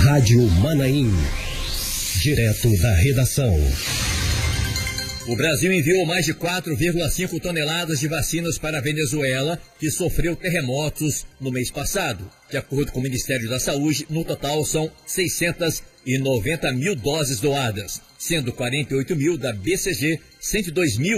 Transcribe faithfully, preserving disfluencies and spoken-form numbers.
Rádio Manaim. Direto da redação. O Brasil enviou mais de quatro vírgula cinco toneladas de vacinas para a Venezuela, que sofreu terremotos no mês passado. De acordo com o Ministério da Saúde, no total são seiscentas e noventa mil doses doadas, sendo quarenta e oito mil da B C G, cento e dois mil